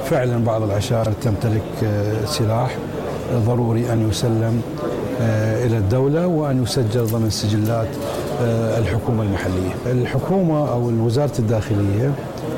فعلا بعض العشائر تمتلك سلاح ضروري أن يسلم إلى الدولة وأن يسجل ضمن سجلات الحكومة المحلية. الحكومة أو وزارة الداخلية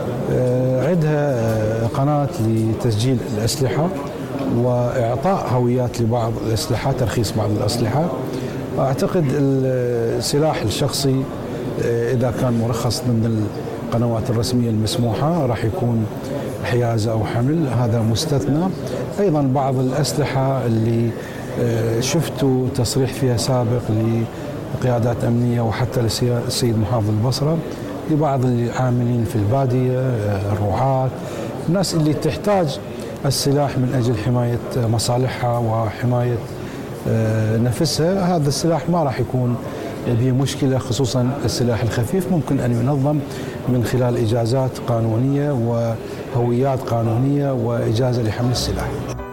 عندها قناة لتسجيل الأسلحة وإعطاء هويات لبعض الأسلحة، ترخيص بعض الأسلحة. أعتقد السلاح الشخصي إذا كان مرخص ضمن القنوات الرسمية المسموحة راح يكون حيازة أو حمل، هذا مستثنى. أيضا بعض الأسلحة اللي شفتوا تصريح فيها سابق لقيادات أمنية وحتى للسيد محافظ البصرة لبعض العاملين في البادية، الرعاة، الناس اللي تحتاج السلاح من أجل حماية مصالحها وحماية نفسها، هذا السلاح ما راح يكون به مشكلة، خصوصا السلاح الخفيف ممكن أن ينظم من خلال إجازات قانونية وهويات قانونية وإجازة لحمل السلاح.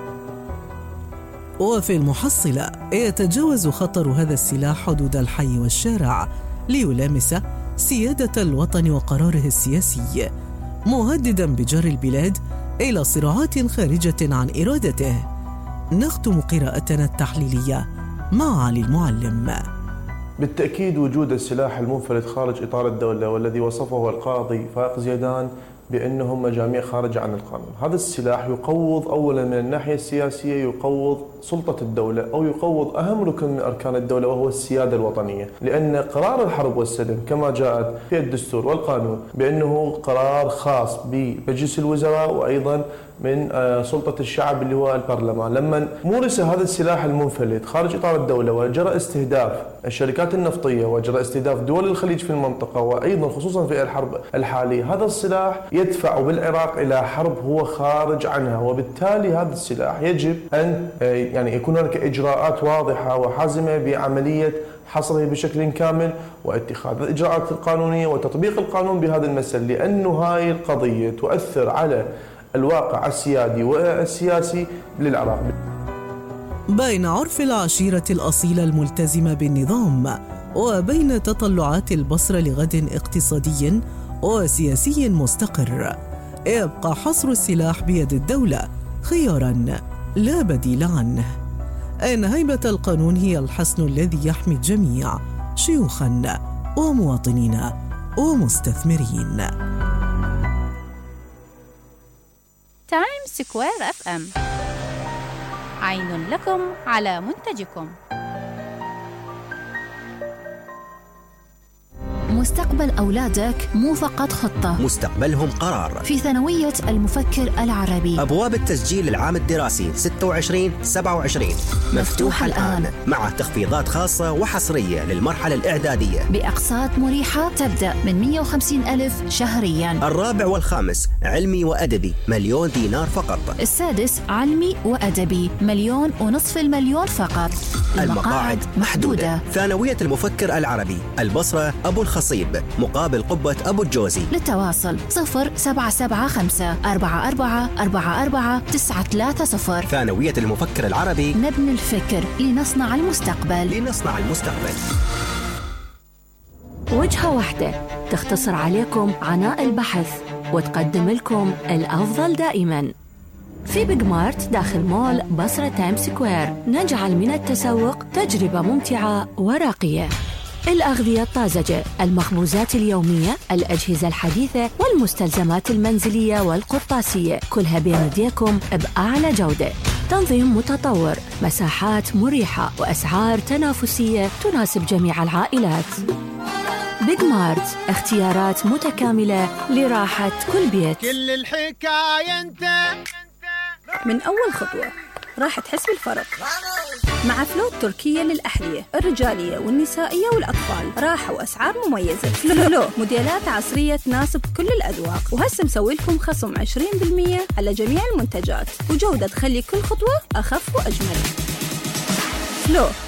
وفي المحصلة يتجاوز خطر هذا السلاح حدود الحي والشارع ليلامس سيادة الوطن وقراره السياسي، مهددا بجر البلاد إلى صراعات خارجة عن إرادته. نختم قراءتنا التحليلية مع علي المعلم. بالتأكيد وجود السلاح المنفلت خارج إطار الدولة والذي وصفه القاضي فائق زيدان بأنهم مجاميع خارجة عن القانون، هذا السلاح يقوض أولا من الناحية السياسية، يقوض سلطة الدولة أو يقوض أهم ركن من أركان الدولة وهو السيادة الوطنية، لأن قرار الحرب والسلم كما جاءت في الدستور والقانون بأنه قرار خاص بمجلس الوزراء وأيضا من سلطة الشعب اللي هو البرلمان. لما مورس هذا السلاح المنفلت خارج إطار الدولة وجرى استهداف الشركات النفطية وجرى استهداف دول الخليج في المنطقة وأيضا خصوصا في الحرب الحالية، هذا السلاح يدفع بالعراق إلى حرب هو خارج عنها، وبالتالي هذا السلاح يجب أن يكون هناك إجراءات واضحة وحازمة بعملية حصره بشكل كامل واتخاذ الإجراءات القانونية وتطبيق القانون بهذا المسألة، لأنه هاي القضية تؤثر على الواقع السيادي والسياسي للعراق. بين عرف العشيرة الأصيلة الملتزمة بالنظام وبين تطلعات البصرة لغد اقتصادي وسياسي مستقر، يبقى حصر السلاح بيد الدولة خياراً لا بديل عنه. إن هيبة القانون هي الحصن الذي يحمي الجميع، شيوخاً ومواطنين ومستثمرين. تايم سكوير FM، عين لكم على منتجكم. مستقبل أولادك مو فقط خطة، مستقبلهم قرار. في ثانوية المفكر العربي أبواب التسجيل العام الدراسي 26-27 مفتوحة الآن مع تخفيضات خاصة وحصرية للمرحلة الإعدادية بأقساط مريحة تبدأ من 150,000 شهرياً. الرابع والخامس علمي وأدبي 1,000,000 دينار فقط. السادس علمي وأدبي 1,500,000 فقط. المقاعد محدودة. ثانوية المفكر العربي البصرة أبو الخصيب مقابل قبة أبو الجوزي. للتواصل 0775-4444-930. ثانوية المفكر العربي، نبني الفكر لنصنع المستقبل. وجهة واحدة تختصر عليكم عناء البحث وتقدم لكم الأفضل دائماً. في بيج مارت داخل مول بصرة تايم سكوير نجعل من التسوق تجربة ممتعة وراقية. الأغذية الطازجة، المخبوزات اليومية، الأجهزة الحديثة والمستلزمات المنزلية والقرطاسية، كلها بين يديكم بأعلى جودة. تنظيم متطور، مساحات مريحة وأسعار تنافسية تناسب جميع العائلات. بيج مارت، اختيارات متكاملة لراحة كل بيت. كل الحكاية انت من أول خطوة راح تحس بالفرق مع فلو تركية للأحذية الرجالية والنسائية والأطفال، راحة وأسعار مميزة. فلو موديلات عصرية تناسب كل الأذواق، وهسه مسوي لكم خصم 20% على جميع المنتجات وجودة تخلي كل خطوة أخف وأجمل. فلو